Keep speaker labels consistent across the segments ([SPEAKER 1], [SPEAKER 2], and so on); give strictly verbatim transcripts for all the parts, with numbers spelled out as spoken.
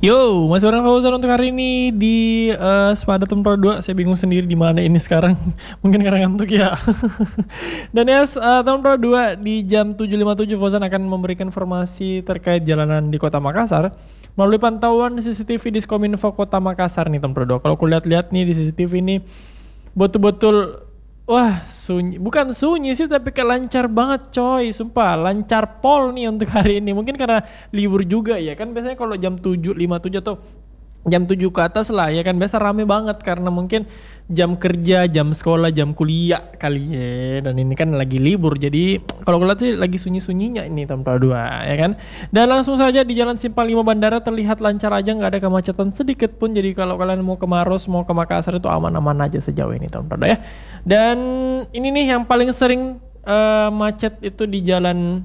[SPEAKER 1] Yo, masih orang Fauzan untuk hari ini di uh, Sepada Tempro dua. Saya bingung sendiri di mana ini sekarang. Mungkin karena ngantuk ya. Dan ya, uh, Tempro dua di jam tujuh lima puluh tujuh Fauzan akan memberikan informasi terkait jalanan di Kota Makassar melalui pantauan C C T V di Diskominfo Kota Makassar nih Tempro dua. Kalau aku lihat-lihat nih di C C T V ini betul-betul wah sunyi, bukan sunyi sih tapi kayak lancar banget coy, sumpah lancar pol nih untuk hari ini. Mungkin karena libur juga ya kan, biasanya kalau jam tujuh lima puluh tujuh atau jam tujuh ke atas lah ya kan biasa rame banget karena mungkin jam kerja, jam sekolah, jam kuliah kali ya. Dan ini kan lagi libur jadi kalau lihat sih lagi sunyi-sunyinya ini Tempro dua ya kan. Dan langsung saja di Jalan Simpang lima Bandara terlihat lancar aja, nggak ada kemacetan sedikit pun. Jadi kalau kalian mau ke Maros, mau ke Makassar itu aman-aman aja sejauh ini Tempro dua ya. Dan ini nih yang paling sering uh, macet itu di jalan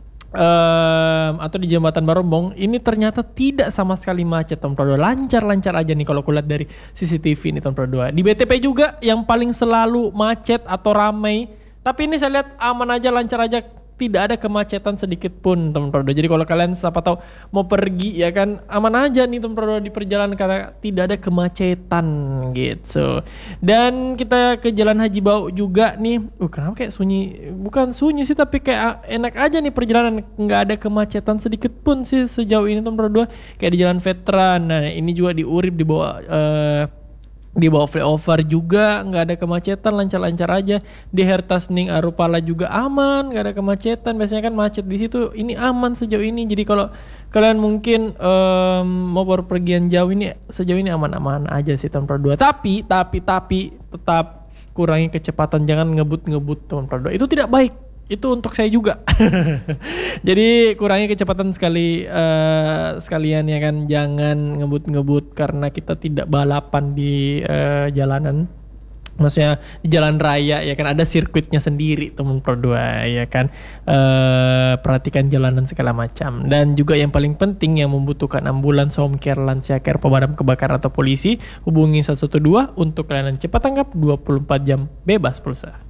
[SPEAKER 1] Um, atau di jembatan Barombong ini ternyata tidak sama sekali macet Tempro dua, lancar-lancar aja nih kalau kulihat dari C C T V nih Tempro dua. Di B T P juga yang paling selalu macet atau ramai, tapi ini saya lihat aman aja, lancar aja, tidak ada kemacetan sedikit pun Tempro dua. Jadi kalau kalian siapa tahu mau pergi ya kan aman aja nih Tempro dua di perjalanan karena tidak ada kemacetan gitu. Dan kita ke Jalan Haji Bau juga nih. Uh kenapa kayak sunyi? Bukan sunyi sih tapi kayak enak aja nih perjalanan, nggak ada kemacetan sedikit pun sih sejauh ini Tempro dua. Kayak di Jalan Veteran. Nah, ini juga di Urip di bawah uh, di bawah flyover juga nggak ada kemacetan, lancar-lancar aja. Di Hertasning Arupala juga aman, nggak ada kemacetan. Biasanya kan macet di situ, ini aman sejauh ini. Jadi kalau kalian mungkin um, mau berpergian jauh ini sejauh ini aman-aman aja sih Tempro dua. Tapi tapi tapi tetap kurangi kecepatan, jangan ngebut-ngebut Tempro dua. Itu tidak baik. Itu untuk saya juga. Jadi kurangi kecepatan sekali uh, sekalian ya kan, jangan ngebut-ngebut karena kita tidak balapan di uh, jalanan. Maksudnya di jalan raya ya kan, ada sirkuitnya sendiri Tempro dua ya kan. Uh, perhatikan jalanan segala macam. Dan juga yang paling penting yang membutuhkan ambulans, home care, lansia care, pemadam kebakaran atau polisi, hubungi satu satu dua untuk layanan cepat tanggap dua puluh empat jam bebas pulsa.